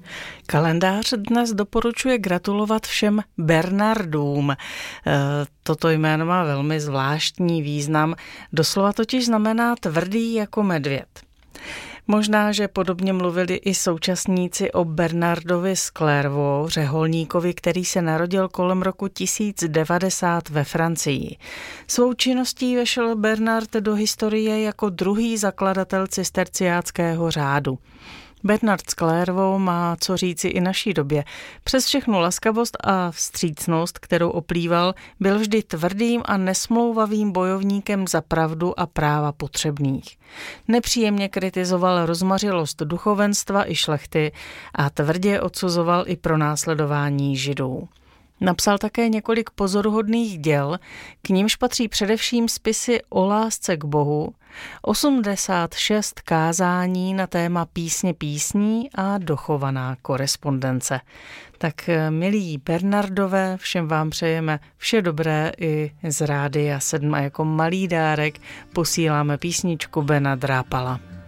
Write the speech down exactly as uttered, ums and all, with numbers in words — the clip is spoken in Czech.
Kalendář dnes doporučuje gratulovat všem Bernardům. Toto jméno má velmi zvláštní význam, doslova totiž znamená tvrdý jako medvěd. Možná, že podobně mluvili i současníci o Bernardovi z Clairvaux, řeholníkovi, který se narodil kolem roku tisíc devadesát ve Francii. Svou činností vešel Bernard do historie jako druhý zakladatel cisterciáckého řádu. Bernard z Clairvaux má co říci i naší době. Přes všechnu laskavost a vstřícnost, kterou oplýval, byl vždy tvrdým a nesmlouvavým bojovníkem za pravdu a práva potřebných. Nepříjemně kritizoval rozmařilost duchovenstva i šlechty a tvrdě odsuzoval i pronásledování Židů. Napsal také několik pozoruhodných děl, k nimž patří především spisy o lásce k Bohu, osmdesát šest kázání na téma písně písní a dochovaná korespondence. Tak milí Bernardové, všem vám přejeme vše dobré i z Rádia sedm a jako malý dárek posíláme písničku Bena Drápala.